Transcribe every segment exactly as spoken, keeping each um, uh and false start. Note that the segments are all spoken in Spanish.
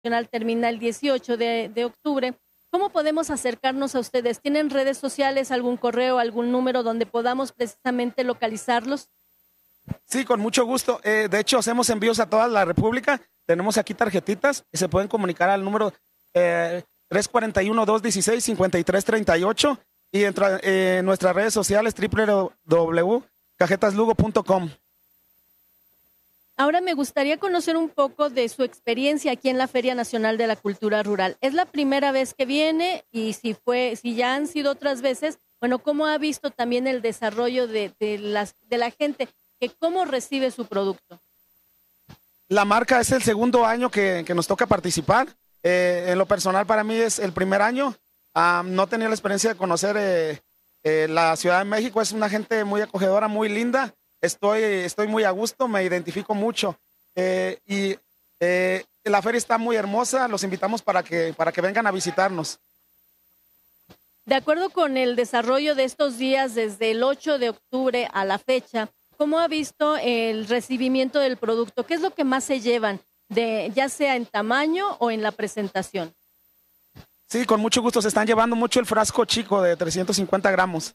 Nacional termina el dieciocho de, de octubre. ¿Cómo podemos acercarnos a ustedes? ¿Tienen redes sociales, algún correo, algún número donde podamos precisamente localizarlos? Sí, con mucho gusto. Eh, de hecho, hacemos envíos a toda la República. Tenemos aquí tarjetitas y se pueden comunicar al número eh, tres cuatro uno, dos uno seis, cinco tres tres ocho y en eh, nuestras redes sociales doble u doble u doble u punto cajetas lugo punto com. Ahora me gustaría conocer un poco de su experiencia aquí en la Feria Nacional de la Cultura Rural. ¿Es la primera vez que viene? Y si fue, si ya han sido otras veces, bueno, ¿cómo ha visto también el desarrollo de, de, las, de la gente? Que ¿Cómo recibe su producto? La marca es el segundo año que, que nos toca participar. Eh, en lo personal para mí es el primer año. Um, no tenía la experiencia de conocer eh, eh, la Ciudad de México. Es una gente muy acogedora, muy linda. Estoy, estoy muy a gusto, me identifico mucho. Eh, y eh, la feria está muy hermosa. Los invitamos para que, para que vengan a visitarnos. De acuerdo con el desarrollo de estos días, desde el ocho de octubre a la fecha, ¿cómo ha visto el recibimiento del producto? ¿Qué es lo que más se llevan, de, ya sea en tamaño o en la presentación? Sí, con mucho gusto. Se están llevando mucho el frasco chico de trescientos cincuenta gramos.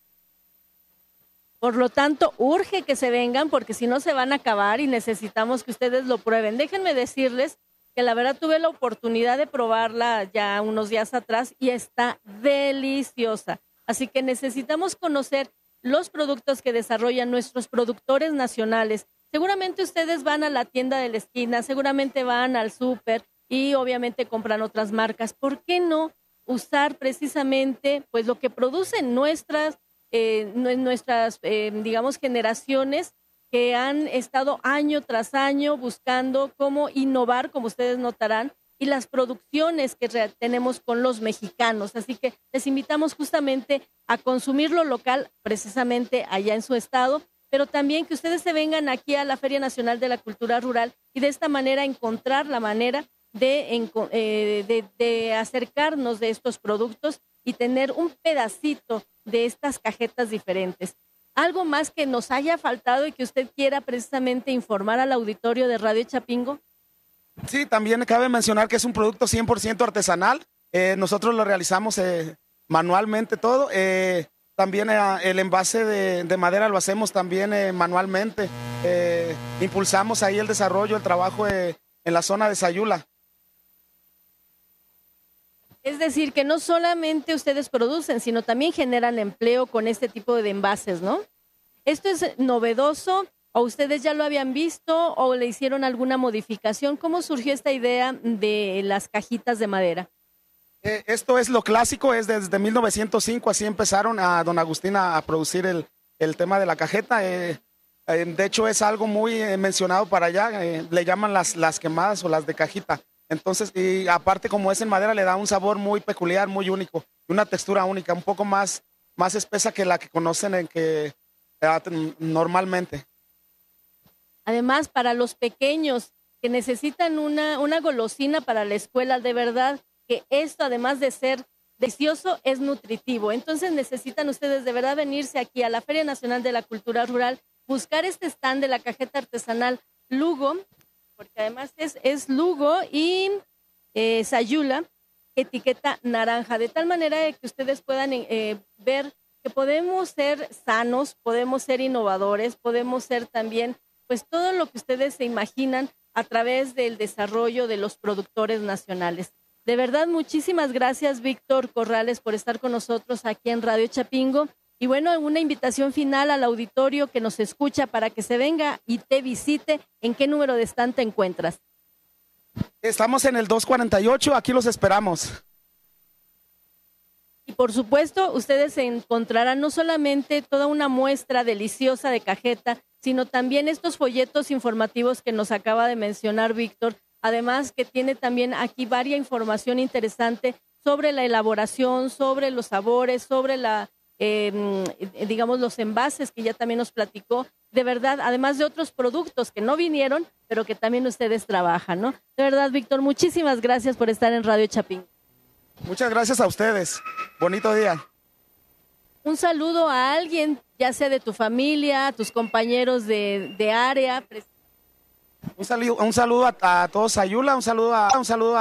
Por lo tanto, urge que se vengan porque si no se van a acabar y necesitamos que ustedes lo prueben. Déjenme decirles que la verdad tuve la oportunidad de probarla ya unos días atrás y está deliciosa. Así que necesitamos conocer los productos que desarrollan nuestros productores nacionales. Seguramente ustedes van a la tienda de la esquina, seguramente van al súper y obviamente compran otras marcas. ¿Por qué no usar precisamente pues lo que producen nuestras, eh, nuestras eh, digamos, generaciones que han estado año tras año buscando cómo innovar, como ustedes notarán, y las producciones que tenemos con los mexicanos? Así que les invitamos justamente a consumir lo local, precisamente allá en su estado, pero también que ustedes se vengan aquí a la Feria Nacional de la Cultura Rural y de esta manera encontrar la manera de, eh, de, de acercarnos de estos productos y tener un pedacito de estas cajetas diferentes. ¿Algo más que nos haya faltado y que usted quiera precisamente informar al auditorio de Radio Chapingo? Sí, también cabe mencionar que es un producto cien por ciento artesanal. Eh, nosotros lo realizamos eh, manualmente todo. Eh, también eh, el envase de, de madera lo hacemos también eh, manualmente. Eh, impulsamos ahí el desarrollo, el trabajo eh, en la zona de Sayula. Es decir, que no solamente ustedes producen, sino también generan empleo con este tipo de envases, ¿no? ¿Esto es novedoso o ustedes ya lo habían visto o le hicieron alguna modificación? ¿Cómo surgió esta idea de las cajitas de madera? Eh, esto es lo clásico, es desde mil novecientos cinco, así empezaron a don Agustín a, a producir el, el tema de la cajeta. Eh, eh, de hecho es algo muy eh, mencionado para allá, eh, le llaman las, las quemadas o las de cajita. Entonces, y aparte como es en madera, le da un sabor muy peculiar, muy único, una textura única, un poco más, más espesa que la que conocen en que eh, normalmente. Además, para los pequeños que necesitan una, una golosina para la escuela, de verdad que esto, además de ser delicioso, es nutritivo. Entonces necesitan ustedes de verdad venirse aquí a la Feria Nacional de la Cultura Rural, buscar este stand de la cajeta artesanal Lugo, porque además es, es Lugo y eh, Sayula, etiqueta naranja, de tal manera que ustedes puedan eh, ver que podemos ser sanos, podemos ser innovadores, podemos ser también pues todo lo que ustedes se imaginan a través del desarrollo de los productores nacionales. De verdad, muchísimas gracias, Víctor Corrales, por estar con nosotros aquí en Radio Chapingo. Y bueno, una invitación final al auditorio que nos escucha para que se venga y te visite. ¿En qué número de stand te encuentras? Estamos en el dos cuarenta y ocho, aquí los esperamos. Y por supuesto, ustedes encontrarán no solamente toda una muestra deliciosa de cajeta, sino también estos folletos informativos que nos acaba de mencionar Víctor. Además que tiene también aquí varia información interesante sobre la elaboración, sobre los sabores, sobre la, eh, digamos, los envases que ya también nos platicó. De verdad, además de otros productos que no vinieron, pero que también ustedes trabajan, ¿no? De verdad, Víctor, muchísimas gracias por estar en Radio Chapingo. Muchas gracias a ustedes. Bonito día. Un saludo a alguien, ya sea de tu familia, a tus compañeros de, de área. Un saludo, un saludo a, a todos Sayula, un saludo a, un saludo a